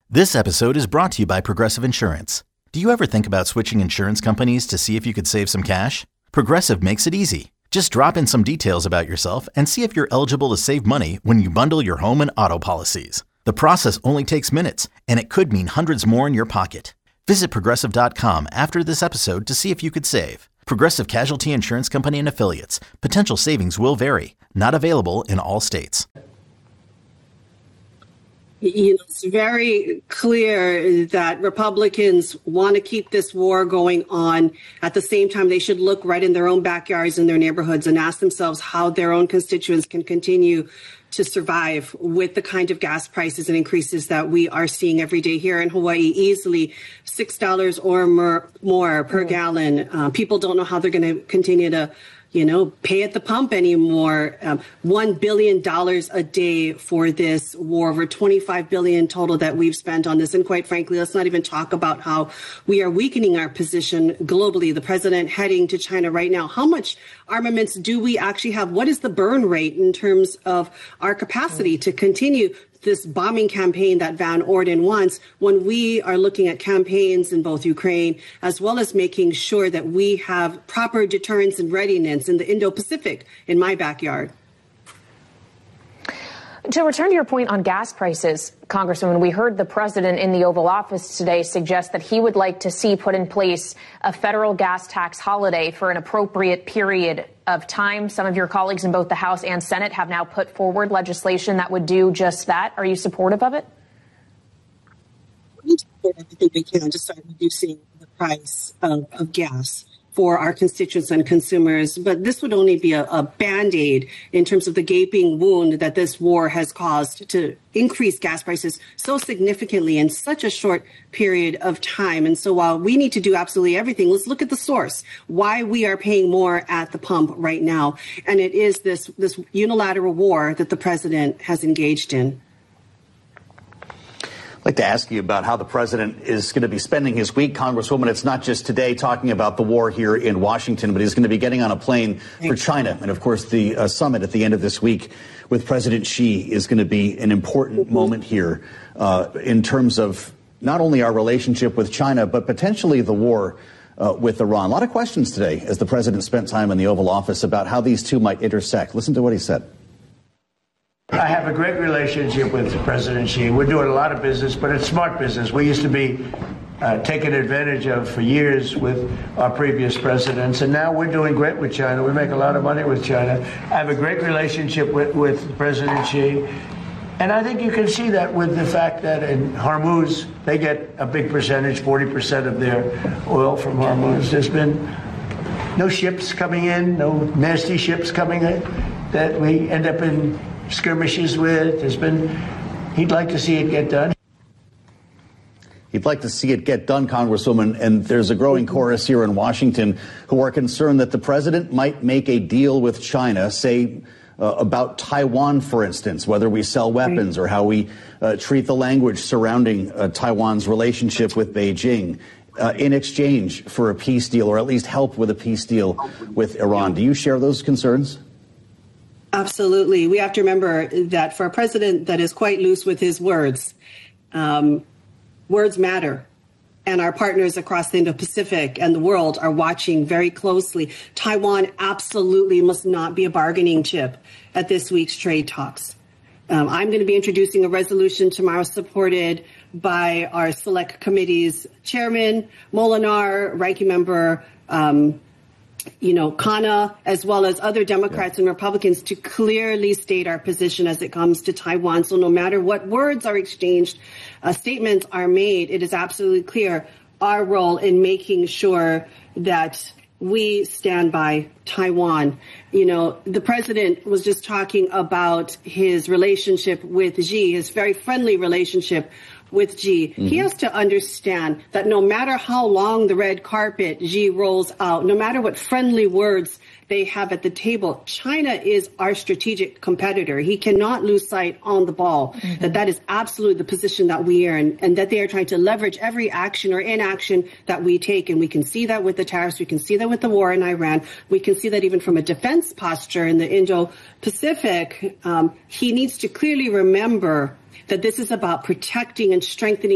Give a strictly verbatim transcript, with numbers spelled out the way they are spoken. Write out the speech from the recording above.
This episode is brought to you by Progressive Insurance. Do you ever think about switching insurance companies to see if you could save some cash? Progressive makes it easy. Just drop in some details about yourself and see if you're eligible to save money when you bundle your home and auto policies. The process only takes minutes, and it could mean hundreds more in your pocket. Visit Progressive dot com after this episode to see if you could save. Progressive Casualty Insurance Company and Affiliates. Potential savings will vary. Not available in all states. You know, it's very clear that Republicans want to keep this war going on. At the same time, they should look right in their own backyards and their neighborhoods and ask themselves how their own constituents can continue to survive with the kind of gas prices and increases that we are seeing every day here in Hawaii. Easily six dollars or more, more per mm. gallon. Uh, people don't know how they're going to continue to you know, pay at the pump anymore. Um, one billion dollars a day for this war, over twenty-five billion dollars total that we've spent on this. And quite frankly, let's not even talk about how we are weakening our position globally. The president heading to China right now. How much armaments do we actually have? What is the burn rate in terms of our capacity to continue this bombing campaign that Van Orden wants, when we are looking at campaigns in both Ukraine, as well as making sure that we have proper deterrence and readiness in the Indo-Pacific in my backyard? To return to your point on gas prices, Congresswoman, we heard the president in the Oval Office today suggest that he would like to see put in place a federal gas tax holiday for an appropriate period of time. Some of your colleagues in both the House and Senate have now put forward legislation that would do just that. Are you supportive of it? We support everything we can to start reducing the price of, of gas for our constituents and consumers. But this would only be a, a Band-Aid in terms of the gaping wound that this war has caused to increase gas prices so significantly in such a short period of time. And so while we need to do absolutely everything, let's look at the source, why we are paying more at the pump right now. And it is this, this unilateral war that the president has engaged in. I'd like to ask you about how the president is going to be spending his week, Congresswoman. It's not just today talking about the war here in Washington, but he's going to be getting on a plane for China. And, of course, the uh, summit at the end of this week with President Xi is going to be an important mm-hmm. moment here uh, in terms of not only our relationship with China, but potentially the war uh, with Iran. A lot of questions today as the president spent time in the Oval Office about how these two might intersect. Listen to what he said. I have a great relationship with President Xi. We're doing a lot of business, but it's smart business. We used to be uh, taken advantage of for years with our previous presidents, and now we're doing great with China. We make a lot of money with China. I have a great relationship with, with President Xi, and I think you can see that with the fact that in Hormuz, they get a big percentage, forty percent of their oil from Hormuz. There's been no ships coming in, no nasty ships coming in that we end up in skirmishes with. There's been, he'd like to see it get done. He'd like to see it get done, Congresswoman, and there's a growing chorus here in Washington who are concerned that the president might make a deal with China, say uh, about Taiwan, for instance, whether we sell weapons or how we uh, treat the language surrounding uh, Taiwan's relationship with Beijing uh, in exchange for a peace deal, or at least help with a peace deal with Iran. Do you share those concerns? Absolutely. We have to remember that for a president that is quite loose with his words, um, words matter. And our partners across the Indo-Pacific and the world are watching very closely. Taiwan absolutely must not be a bargaining chip at this week's trade talks. Um, I'm going to be introducing a resolution tomorrow supported by our select committee's chairman, Molinar, ranking member, um, you know, Khanna, as well as other Democrats and Republicans, to clearly state our position as it comes to Taiwan. So no matter what words are exchanged, uh, statements are made, it is absolutely clear our role in making sure that we stand by Taiwan. You know, the president was just talking about his relationship with Xi, his very friendly relationship with Xi. Mm-hmm. He has to understand that no matter how long the red carpet Xi rolls out, no matter what friendly words they have at the table, China is our strategic competitor. He cannot lose sight on the ball, mm-hmm. that that is absolutely the position that we are in, and that they are trying to leverage every action or inaction that we take. And we can see that with the tariffs. We can see that with the war in Iran. We can see that even from a defense posture in the Indo-Pacific. Um, he needs to clearly remember that this is about protecting and strengthening